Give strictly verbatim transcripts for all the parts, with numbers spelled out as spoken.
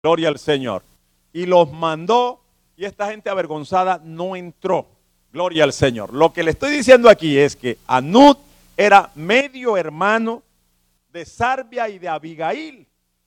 Gloria al Señor. Y los mandó y esta gente avergonzada no entró. Gloria al Señor. Lo que le estoy diciendo aquí es que Anut era medio hermano de Sarbia y de Abigail.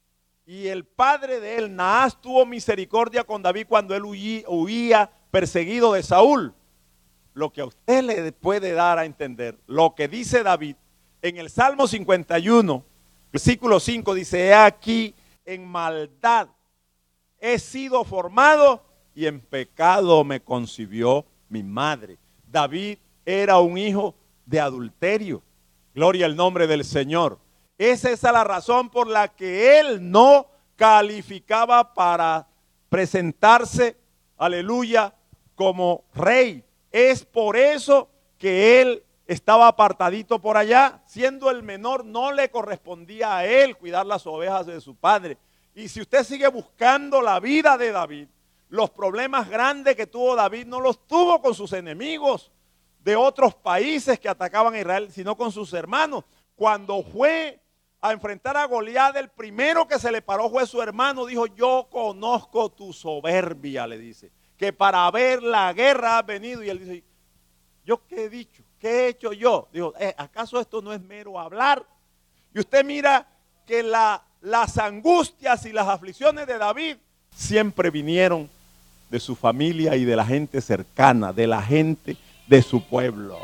Y el padre de él, Naas, tuvo misericordia con David cuando él huía, huía perseguido de Saúl. Lo que a usted le puede dar a entender, lo que dice David en el Salmo cincuenta y uno, versículo cinco, dice: he aquí, en maldad he sido formado y en pecado me concibió mi madre. David era un hijo de adulterio. Gloria al nombre del Señor. Esa es la razón por la que él no calificaba para presentarse, aleluya, como rey. Es por eso que él estaba apartadito por allá. Siendo el menor, no le correspondía a él cuidar las ovejas de su padre. Y si usted sigue buscando la vida de David, los problemas grandes que tuvo David no los tuvo con sus enemigos de otros países que atacaban a Israel, sino con sus hermanos. Cuando fue a enfrentar a Goliat, el primero que se le paró fue su hermano. Dijo: yo conozco tu soberbia, le dice, que para ver la guerra has venido. Y él dice: ¿yo qué he dicho? ¿Qué he hecho yo? Dijo: ¿Eh, ¿acaso esto no es mero hablar? Y usted mira que la, las angustias y las aflicciones de David siempre vinieron de su familia y de la gente cercana, de la gente de su pueblo.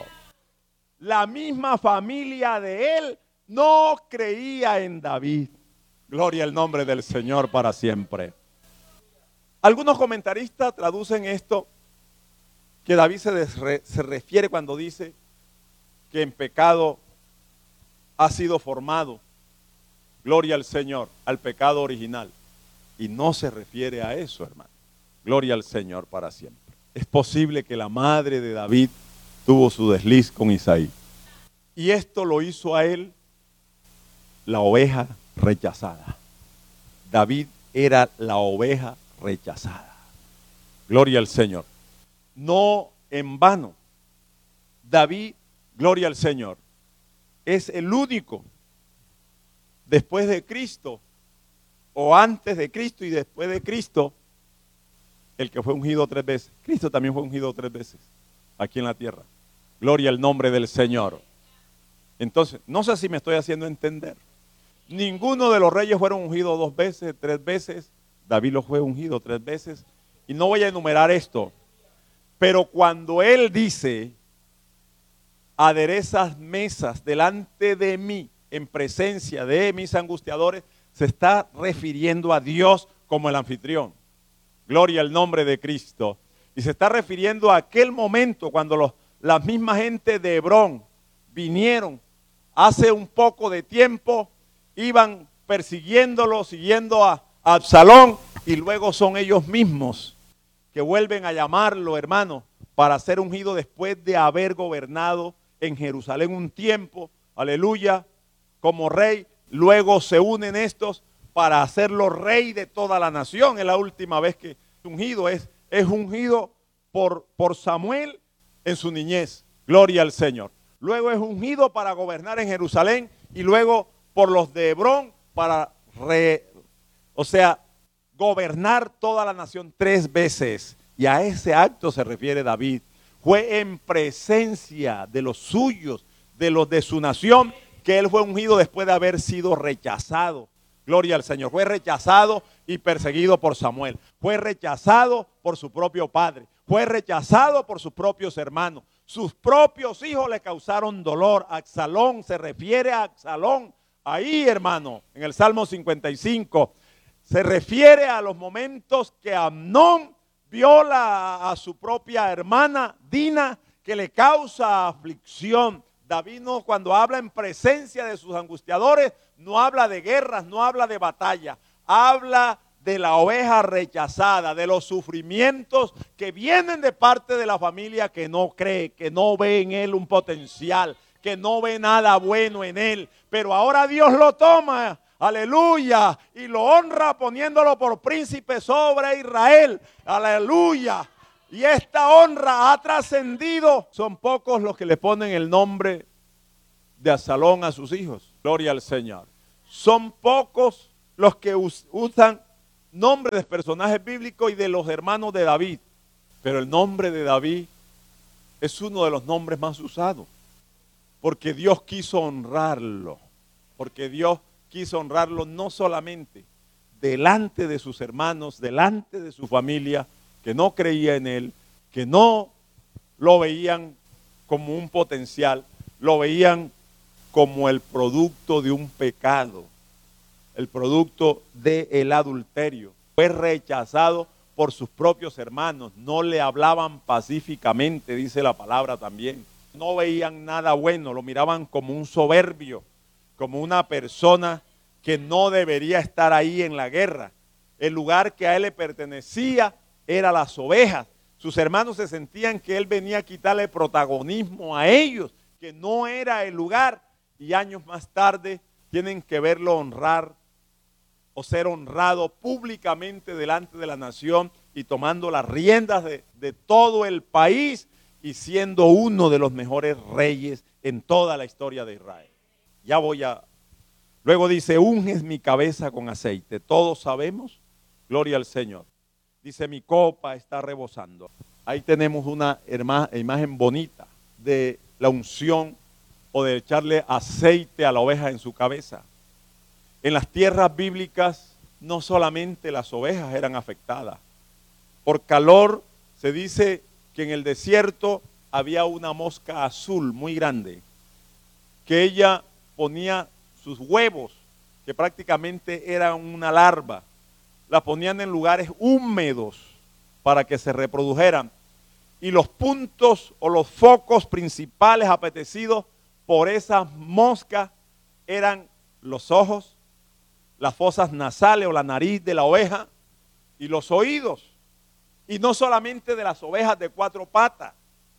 La misma familia de él no creía en David. Gloria al nombre del Señor para siempre. Algunos comentaristas traducen esto, que David se, desre, se refiere cuando dice que en pecado ha sido formado. Gloria al Señor, al pecado original. Y no se refiere a eso, hermano. Gloria al Señor para siempre. Es posible que la madre de David tuvo su desliz con Isaí. Y esto lo hizo a él la oveja rechazada. David era la oveja rechazada. Gloria al Señor. No en vano, David, gloria al Señor, es el único después de Cristo, o antes de Cristo y después de Cristo, el que fue ungido tres veces. Cristo también fue ungido tres veces aquí en la tierra. Gloria al nombre del Señor. Entonces, no sé si me estoy haciendo entender. Ninguno de los reyes fueron ungidos dos veces, tres veces. David lo fue ungido tres veces. Y no voy a enumerar esto. Pero cuando él dice: aderezas mesas delante de mí, en presencia de mis angustiadores, se está refiriendo a Dios como el anfitrión. Gloria al nombre de Cristo. Y se está refiriendo a aquel momento cuando los, la misma gente de Hebrón vinieron hace un poco de tiempo, iban persiguiéndolo, siguiendo a, a Absalón, y luego son ellos mismos que vuelven a llamarlo, hermano, para ser ungido después de haber gobernado en Jerusalén un tiempo, aleluya, como rey. Luego se unen estos para hacerlo rey de toda la nación. Es la última vez que es ungido, es, es ungido por, por Samuel en su niñez. Gloria al Señor. Luego es ungido para gobernar en Jerusalén y luego por los de Hebrón para, re, o sea, gobernar toda la nación tres veces. Y a ese acto se refiere David. Fue en presencia de los suyos, de los de su nación, que él fue ungido después de haber sido rechazado. Gloria al Señor. Fue rechazado y perseguido por Samuel. Fue rechazado por su propio padre. Fue rechazado por sus propios hermanos. Sus propios hijos le causaron dolor. Absalón, se refiere a Absalón. Ahí, hermano, en el Salmo cincuenta y cinco, se refiere a los momentos que Amnón viola a su propia hermana Dina, que le causa aflicción. David, no, cuando habla en presencia de sus angustiadores, no habla de guerras, no habla de batalla, habla de la oveja rechazada, de los sufrimientos que vienen de parte de la familia que no cree, que no ve en él un potencial, que no ve nada bueno en él. Pero ahora Dios lo toma, aleluya, y lo honra poniéndolo por príncipe sobre Israel, aleluya. Y esta honra ha trascendido. Son pocos los que le ponen el nombre de Absalón a sus hijos. Gloria al Señor. Son pocos los que usan nombres de personajes bíblicos y de los hermanos de David. Pero el nombre de David es uno de los nombres más usados. Porque Dios quiso honrarlo. Porque Dios quiso honrarlo no solamente delante de sus hermanos, delante de su familia, que no creía en él, que no lo veían como un potencial, lo veían como el producto de un pecado, el producto del adulterio. Fue rechazado por sus propios hermanos, no le hablaban pacíficamente, dice la palabra también. No veían nada bueno, lo miraban como un soberbio, como una persona que no debería estar ahí en la guerra. El lugar que a él le pertenecía era las ovejas. Sus hermanos se sentían que él venía a quitarle protagonismo a ellos, que no era el lugar. Y años más tarde tienen que verlo honrar o ser honrado públicamente delante de la nación y tomando las riendas de, de todo el país y siendo uno de los mejores reyes en toda la historia de Israel. Ya voy a... Luego dice, unges mi cabeza con aceite. Todos sabemos, gloria al Señor. Dice, mi copa está rebosando. Ahí tenemos una imagen bonita de la unción o de echarle aceite a la oveja en su cabeza. En las tierras bíblicas no solamente las ovejas eran afectadas. Por calor se dice que en el desierto había una mosca azul muy grande, que ella ponía sus huevos, que prácticamente eran una larva, la ponían en lugares húmedos para que se reprodujeran. Y los puntos o los focos principales apetecidos por esas moscas eran los ojos, las fosas nasales o la nariz de la oveja y los oídos. Y no solamente de las ovejas de cuatro patas,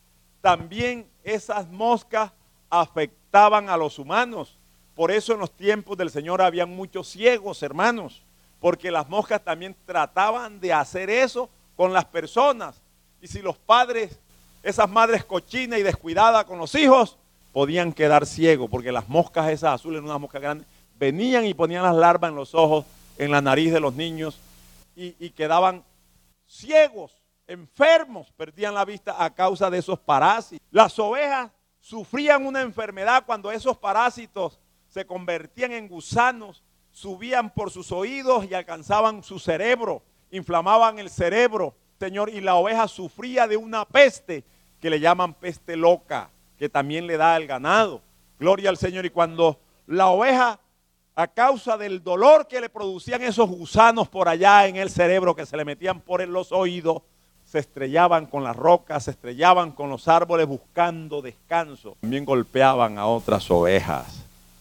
también esas moscas afectaban a los humanos. Por eso en los tiempos del Señor habían muchos ciegos, hermanos, porque las moscas también trataban de hacer eso con las personas. Y si los padres, esas madres cochinas y descuidadas con los hijos, podían quedar ciegos, porque las moscas esas azules, unas moscas grandes, venían y ponían las larvas en los ojos, en la nariz de los niños, y, y quedaban ciegos, enfermos, perdían la vista a causa de esos parásitos. Las ovejas sufrían una enfermedad cuando esos parásitos se convertían en gusanos, subían por sus oídos y alcanzaban su cerebro, inflamaban el cerebro, Señor, y la oveja sufría de una peste que le llaman peste loca, que también le da al ganado. Gloria al Señor. Y cuando la oveja, a causa del dolor que le producían esos gusanos por allá en el cerebro, que se le metían por los oídos, se estrellaban con las rocas, se estrellaban con los árboles buscando descanso. También golpeaban a otras ovejas.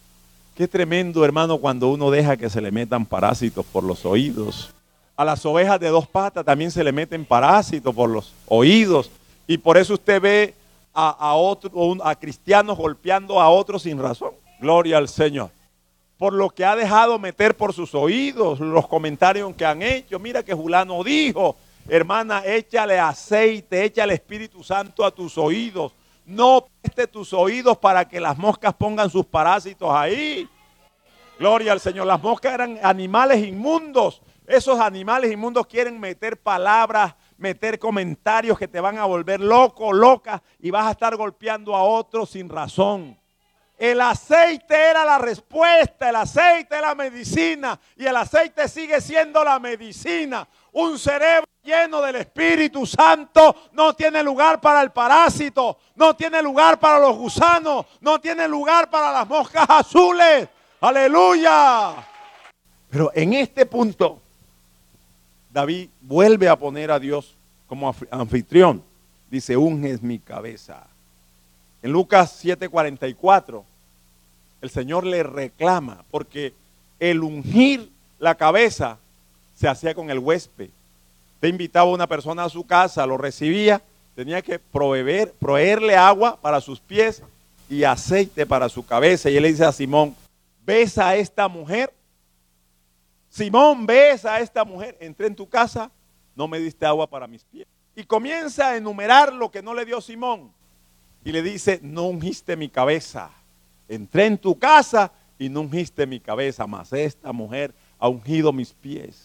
Qué tremendo, hermano, cuando uno deja que se le metan parásitos por los oídos. A las ovejas de dos patas también se le meten parásitos por los oídos. Y por eso usted ve a, a, otro, a cristianos golpeando a otros sin razón. Gloria al Señor. Por lo que ha dejado meter por sus oídos, los comentarios que han hecho. Mira que fulano dijo, hermana, échale aceite, échale Espíritu Santo a tus oídos. No preste tus oídos para que las moscas pongan sus parásitos ahí. Gloria al Señor. Las moscas eran animales inmundos. Esos animales inmundos quieren meter palabras, meter comentarios que te van a volver loco, loca, y vas a estar golpeando a otros sin razón. El aceite era la respuesta, el aceite era la medicina, y el aceite sigue siendo la medicina. Un cerebro lleno del Espíritu Santo no tiene lugar para el parásito, no tiene lugar para los gusanos, no tiene lugar para las moscas azules. ¡Aleluya! Pero en este punto, David vuelve a poner a Dios como anfitrión. Dice, unges mi cabeza. En Lucas siete cuarenta y cuatro, el Señor le reclama, porque el ungir la cabeza se hacía con el huésped. Te invitaba a una persona a su casa, lo recibía, tenía que proveer, proveerle agua para sus pies y aceite para su cabeza. Y él le dice a Simón, ¿ves a esta mujer? Simón, ¿ves a esta mujer? Entré en tu casa, no me diste agua para mis pies. Y comienza a enumerar lo que no le dio Simón. Y le dice, no ungiste mi cabeza. Entré en tu casa y no ungiste mi cabeza, mas esta mujer ha ungido mis pies.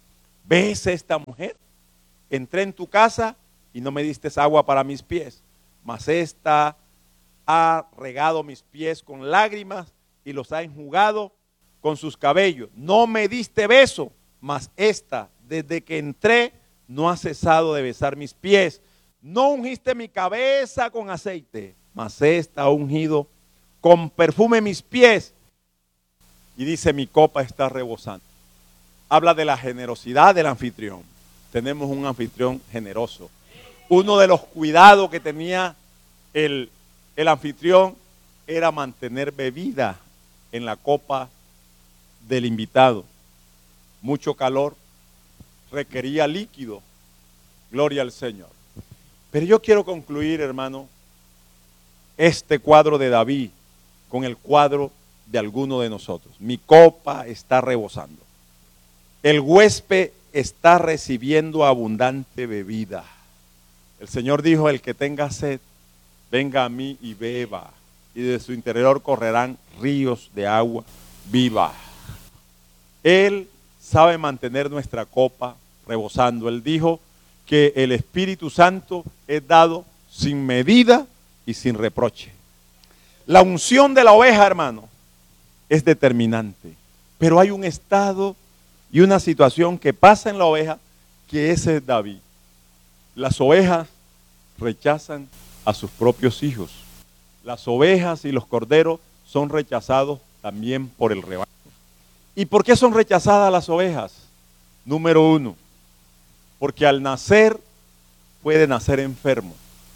¿ves esta mujer? Entré en tu casa y no me diste agua para mis pies, mas esta ha regado mis pies con lágrimas y los ha enjugado con sus cabellos. No me diste beso, mas esta, desde que entré, no ha cesado de besar mis pies. No ungiste mi cabeza con aceite, mas esta ha ungido con perfume mis pies. Y dice, mi copa está rebosando. Habla de la generosidad del anfitrión. Tenemos un anfitrión generoso. Uno de los cuidados que tenía el, el anfitrión era mantener bebida en la copa del invitado. Mucho calor, requería líquido. Gloria al Señor. Pero yo quiero concluir, hermano, este cuadro de David con el cuadro de alguno de nosotros. Mi copa está rebosando. El huésped está recibiendo abundante bebida. El Señor dijo, el que tenga sed, venga a mí y beba, y de su interior correrán ríos de agua viva. Él sabe mantener nuestra copa rebosando. Él dijo que el Espíritu Santo es dado sin medida y sin reproche. La unción de la oveja, hermano, es determinante, pero hay un estado y una situación que pasa en la oveja, que ese es David. Las ovejas rechazan a sus propios hijos. Las ovejas y los corderos son rechazados también por el rebaño. ¿Y por qué son rechazadas las ovejas? Número uno, porque al nacer puede nacer enfermo,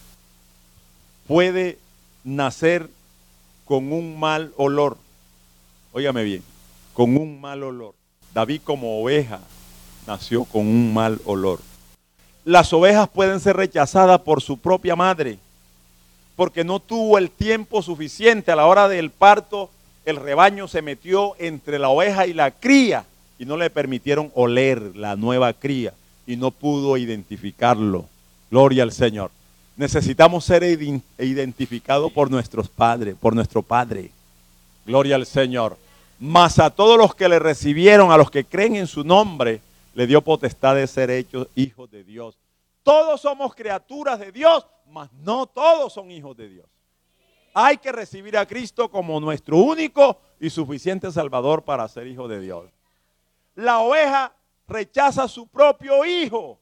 puede nacer con un mal olor. Óigame bien, con un mal olor. David como oveja nació con un mal olor. Las ovejas pueden ser rechazadas por su propia madre, porque no tuvo el tiempo suficiente. A la hora del parto, el rebaño se metió entre la oveja y la cría y no le permitieron oler la nueva cría y no pudo identificarlo. Gloria al Señor. Necesitamos ser identificados por nuestros padres, por nuestro Padre. Gloria al Señor. Mas a todos los que le recibieron, a los que creen en su nombre, le dio potestad de ser hechos hijos de Dios. Todos somos criaturas de Dios, mas no todos son hijos de Dios. Hay que recibir a Cristo como nuestro único y suficiente Salvador para ser hijo de Dios. La oveja rechaza a su propio hijo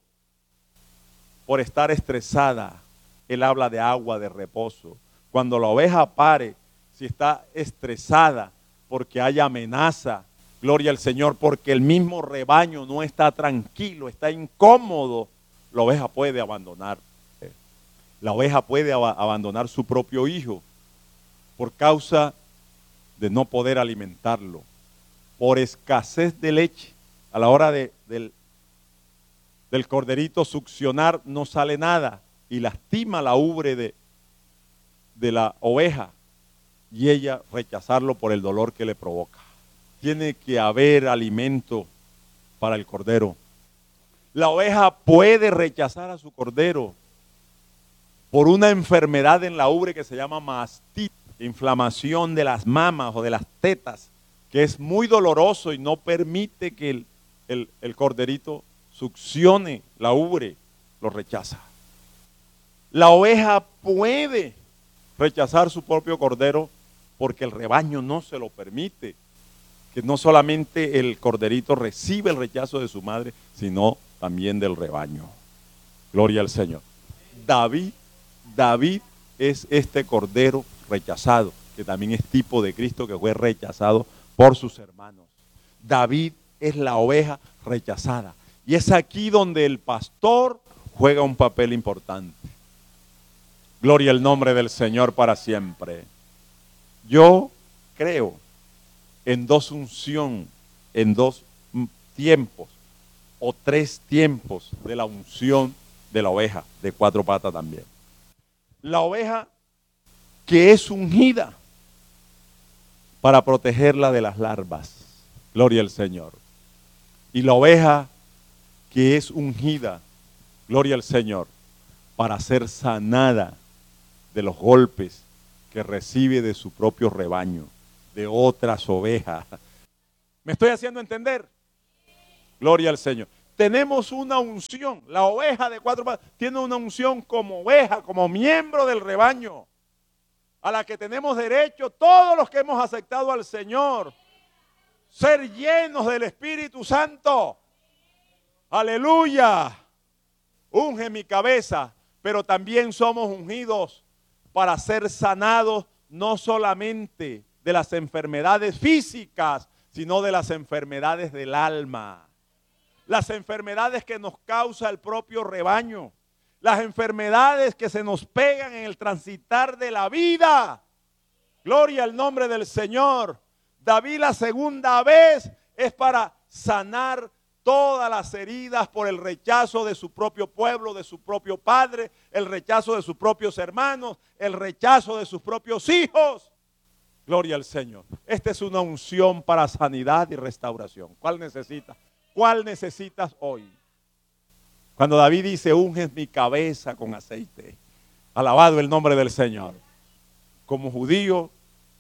por estar estresada. Él habla de agua de reposo. Cuando la oveja pare, si está estresada porque hay amenaza, gloria al Señor, porque el mismo rebaño no está tranquilo, está incómodo, la oveja puede abandonar. La oveja puede ab- abandonar su propio hijo por causa de no poder alimentarlo, por escasez de leche. A la hora de, del, del corderito succionar no sale nada y lastima la ubre de, de la oveja y ella rechazarlo por el dolor que le provoca. Tiene que haber alimento para el cordero. La oveja puede rechazar a su cordero por una enfermedad en la ubre que se llama mastitis, inflamación de las mamas o de las tetas, que es muy doloroso y no permite que el, el, el corderito succione la ubre, lo rechaza. La oveja puede rechazar su propio cordero porque el rebaño no se lo permite. Que no solamente el corderito recibe el rechazo de su madre, sino también del rebaño. Gloria al Señor. David, David es este cordero rechazado, que también es tipo de Cristo que fue rechazado por sus hermanos. David es la oveja rechazada. Y es aquí donde el pastor juega un papel importante. Gloria al nombre del Señor para siempre. Yo creo en dos unción, en dos tiempos o tres tiempos de la unción de la oveja de cuatro patas también. La oveja que es ungida para protegerla de las larvas. Gloria al Señor. Y la oveja que es ungida, gloria al Señor, para ser sanada de los golpes que recibe de su propio rebaño, de otras ovejas. ¿Me estoy haciendo entender? Gloria al Señor. tenemos una unción. La oveja de cuatro patas tiene una unción como oveja, como miembro del rebaño, a la que tenemos derecho todos los que hemos aceptado al Señor, ser llenos del Espíritu Santo. Aleluya. Unge mi cabeza, pero también somos ungidos para ser sanados no solamente de las enfermedades físicas, sino de las enfermedades del alma. Las enfermedades que nos causa el propio rebaño. Las enfermedades que se nos pegan en el transitar de la vida. Gloria al nombre del Señor. David la segunda vez es para sanar todas las heridas por el rechazo de su propio pueblo, de su propio padre, el rechazo de sus propios hermanos, el rechazo de sus propios hijos. Gloria al Señor. Esta es una unción para sanidad y restauración. ¿Cuál necesitas? ¿Cuál necesitas hoy? Cuando David dice, unges mi cabeza con aceite. Alabado el nombre del Señor. Como judío,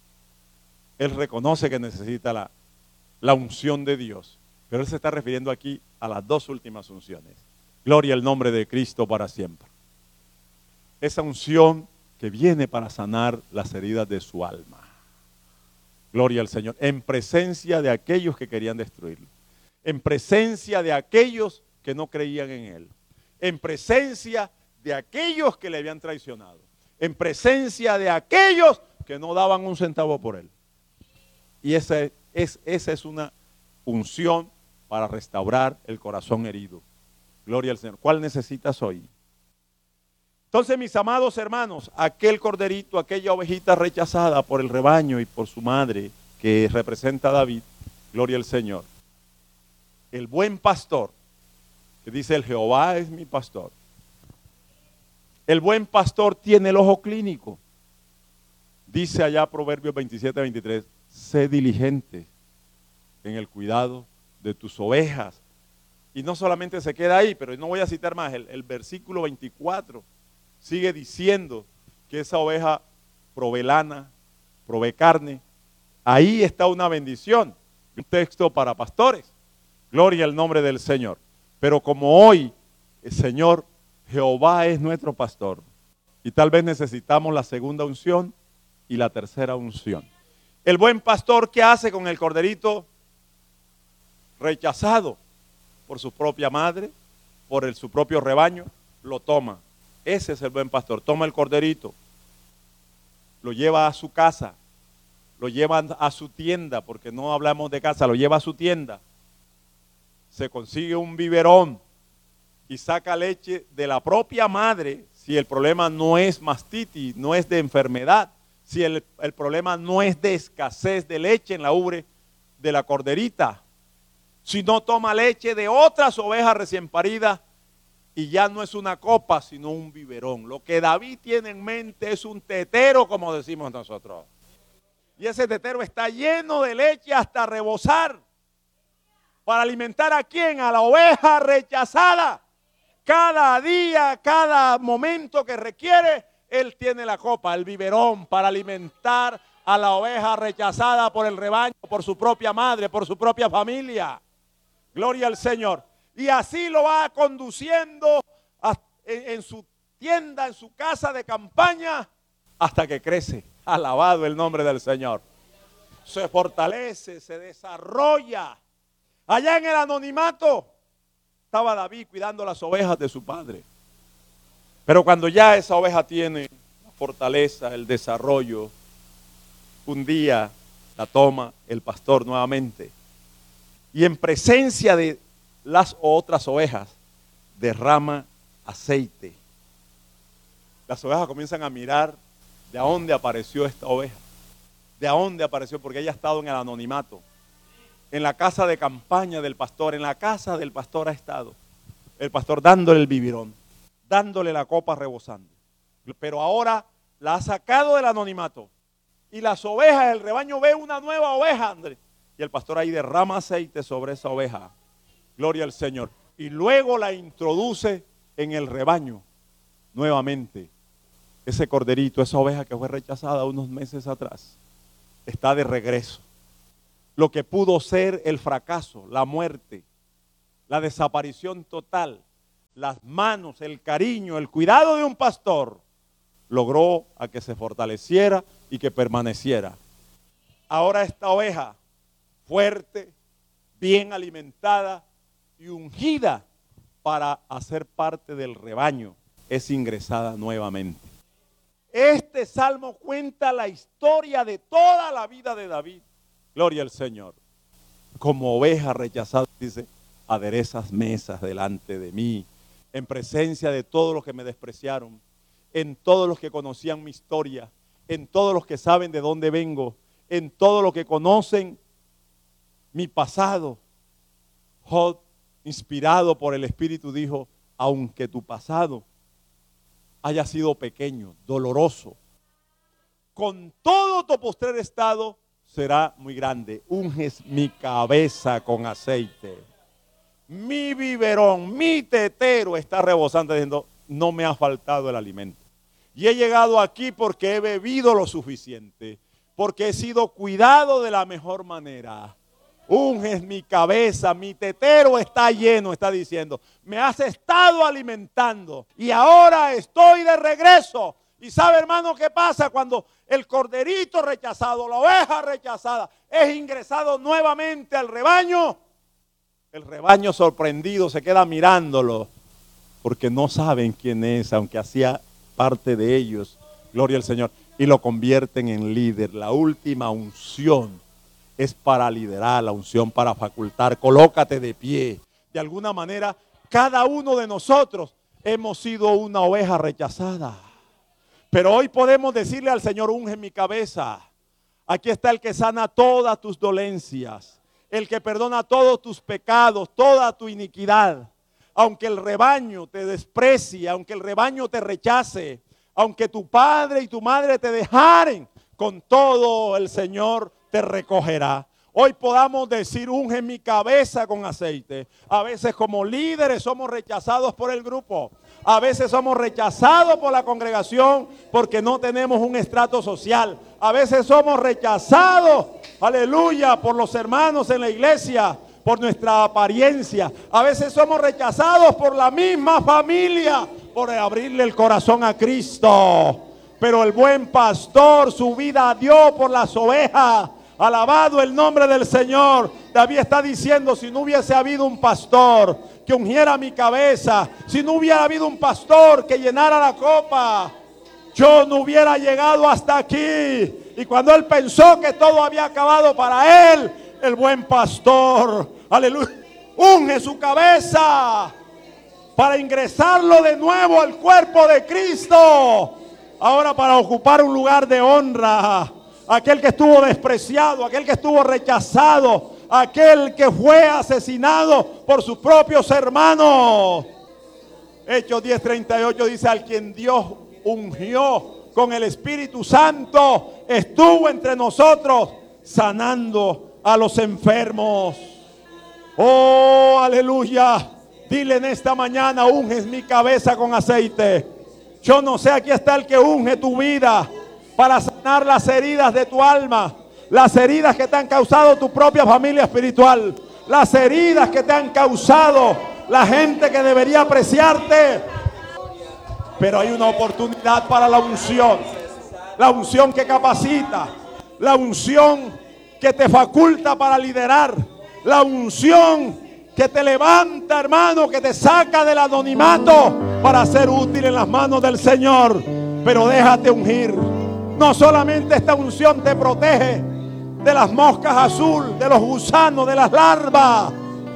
él reconoce que necesita la, la unción de Dios. Pero él se está refiriendo aquí a las dos últimas unciones. Gloria al nombre de Cristo para siempre. Esa unción que viene para sanar las heridas de su alma. Gloria al Señor. En presencia de aquellos que querían destruirlo. En presencia de aquellos que no creían en él. En presencia de aquellos que le habían traicionado. En presencia de aquellos que no daban un centavo por él. Y esa es, esa es una unción para restaurar el corazón herido. Gloria al Señor. ¿Cuál necesitas hoy? Entonces, mis amados hermanos, aquel corderito, aquella ovejita rechazada por el rebaño y por su madre, que representa a David, gloria al Señor. El buen pastor, que dice el Jehová es mi pastor. El buen pastor tiene el ojo clínico. Dice allá Proverbios veintisiete, veintitrés, sé diligente en el cuidado de tus ovejas. Y no solamente se queda ahí, pero no voy a citar más, el, el versículo veinticuatro sigue diciendo que esa oveja provee lana, provee carne. Ahí está una bendición, un texto para pastores. Gloria al nombre del Señor. Pero como hoy el Señor Jehová es nuestro pastor, y tal vez necesitamos la segunda unción y la tercera unción. El buen pastor, ¿qué hace con el corderito rechazado por su propia madre, por el, su propio rebaño? Lo toma. Ese es el buen pastor. Toma el corderito, lo lleva a su casa, lo lleva a su tienda, porque no hablamos de casa, lo lleva a su tienda. Se consigue un biberón y saca leche de la propia madre, si el problema no es mastitis, no es de enfermedad, si el, el problema no es de escasez de leche en la ubre de la corderita, si no toma leche de otras ovejas recién paridas, y ya no es una copa, sino un biberón. Lo que David tiene en mente es un tetero, como decimos nosotros. Y ese tetero está lleno de leche hasta rebosar. ¿Para alimentar a quién? A la oveja rechazada. Cada día, cada momento que requiere, él tiene la copa, el biberón, para alimentar a la oveja rechazada por el rebaño, por su propia madre, por su propia familia. Gloria al Señor. Y así lo va conduciendo a, en, en su tienda, en su casa de campaña, hasta que crece. Alabado el nombre del Señor. Se fortalece, se desarrolla. Allá en el anonimato estaba David cuidando las ovejas de su padre. Pero cuando ya esa oveja tiene la fortaleza, el desarrollo, un día la toma el pastor nuevamente. Y en presencia de las otras ovejas derrama aceite. Las ovejas comienzan a mirar de dónde apareció esta oveja. De dónde apareció, porque ella ha estado en el anonimato. En la casa de campaña del pastor, en la casa del pastor ha estado. El pastor dándole el biberón, dándole la copa rebosando. Pero ahora la ha sacado del anonimato. Y las ovejas, el rebaño ve una nueva oveja, Andrés. Y el pastor ahí derrama aceite sobre esa oveja. Gloria al Señor. Y luego la introduce en el rebaño nuevamente. Ese corderito, esa oveja que fue rechazada unos meses atrás, está de regreso. Lo que pudo ser el fracaso, la muerte, la desaparición total, las manos, el cariño, el cuidado de un pastor, logró a que se fortaleciera y que permaneciera. Ahora esta oveja, fuerte, bien alimentada y ungida para hacer parte del rebaño, es ingresada nuevamente. Este salmo cuenta la historia de toda la vida de David. Gloria al Señor. Como oveja rechazada, dice, aderezas mesas delante de mí, en presencia de todos los que me despreciaron, en todos los que conocían mi historia, en todos los que saben de dónde vengo, en todos los que conocen mi pasado. Job, inspirado por el Espíritu, dijo, aunque tu pasado haya sido pequeño, doloroso, con todo tu postrer estado será muy grande. Unges mi cabeza con aceite. Mi biberón, mi tetero está rebosante, diciendo, no me ha faltado el alimento. Y he llegado aquí porque he bebido lo suficiente, porque he sido cuidado de la mejor manera. Unges mi cabeza, mi tetero está lleno, está diciendo. Me has estado alimentando y ahora estoy de regreso. Y sabe, hermano, qué pasa cuando el corderito rechazado, la oveja rechazada, es ingresado nuevamente al rebaño. El rebaño sorprendido se queda mirándolo porque no saben quién es, aunque hacía parte de ellos. Gloria al Señor. Y lo convierten en líder. La última unción es para liderar, la unción para facultar. Colócate de pie. De alguna manera, cada uno de nosotros hemos sido una oveja rechazada. Pero hoy podemos decirle al Señor, unge mi cabeza. Aquí está el que sana todas tus dolencias, el que perdona todos tus pecados, toda tu iniquidad. Aunque el rebaño te desprecie, aunque el rebaño te rechace, aunque tu padre y tu madre te dejaren, con todo el Señor te recogerá. Hoy podamos decir, unge mi cabeza con aceite. A veces como líderes somos rechazados por el grupo. A veces somos rechazados por la congregación porque no tenemos un estrato social. A veces somos rechazados, aleluya, por los hermanos en la iglesia, por nuestra apariencia. A veces somos rechazados por la misma familia, por abrirle el corazón a Cristo. Pero el buen pastor su vida dio por las ovejas. Alabado el nombre del Señor. David está diciendo, si no hubiese habido un pastor que ungiera mi cabeza, si no hubiera habido un pastor que llenara la copa, yo no hubiera llegado hasta aquí. Y cuando él pensó que todo había acabado para él, el buen pastor, aleluya, unge su cabeza para ingresarlo de nuevo al cuerpo de Cristo. Ahora para ocupar un lugar de honra. Aquel que estuvo despreciado, aquel que estuvo rechazado, aquel que fue asesinado por sus propios hermanos. Hechos diez treinta y ocho dice, al quien Dios ungió con el Espíritu Santo, estuvo entre nosotros sanando a los enfermos. Oh, aleluya. Dile en esta mañana, unges mi cabeza con aceite. Yo no sé, aquí está el que unge tu vida para sanar las heridas de tu alma, las heridas que te han causado tu propia familia espiritual, las heridas que te han causado la gente que debería apreciarte. Pero hay una oportunidad para la unción, la unción que capacita, la unción que te faculta para liderar, la unción que te levanta, hermano, que te saca del anonimato para ser útil en las manos del Señor. Pero déjate ungir. No solamente esta unción te protege de las moscas azul, de los gusanos, de las larvas.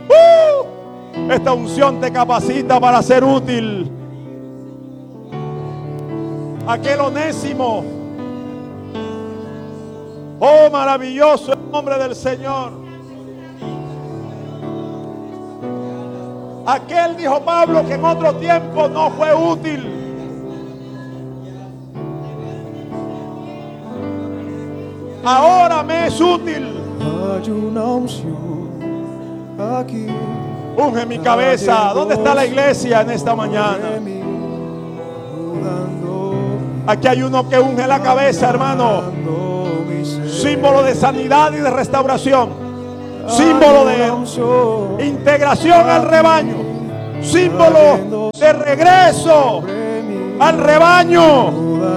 ¡Uh! Esta unción te capacita para ser útil. Aquel onésimo. Oh, maravilloso el nombre del Señor. Aquel, dijo Pablo, que en otro tiempo no fue útil. Ahora me es útil. Hay una unción aquí. Unge mi cabeza. ¿Dónde está la iglesia en esta mañana? Aquí hay uno que unge la cabeza, hermano. Símbolo de sanidad y de restauración. símbolo de integración al rebaño, símbolo de regreso al rebaño.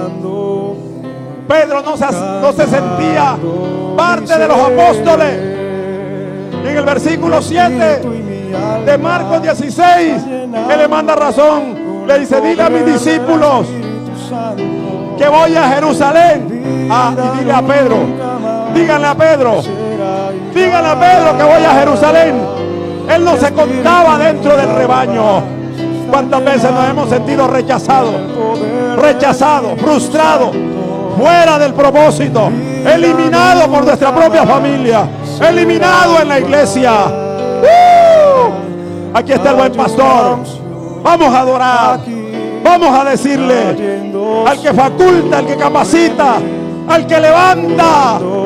Pedro no se, no se sentía parte de los apóstoles. Y en el versículo siete de Marcos dieciséis, Él le manda razón. Le dice: dile a mis discípulos que voy a Jerusalén. Ah, y dile a Pedro, díganle a Pedro, díganle a Pedro que voy a Jerusalén. Él no se contaba dentro del rebaño. ¿Cuántas veces nos hemos sentido rechazados, rechazados, frustrados, fuera del propósito, eliminado por nuestra propia familia, eliminado en la iglesia? ¡Uh! Aquí está el buen pastor. Vamos a adorar, vamos a decirle al que faculta, al que capacita, al que levanta,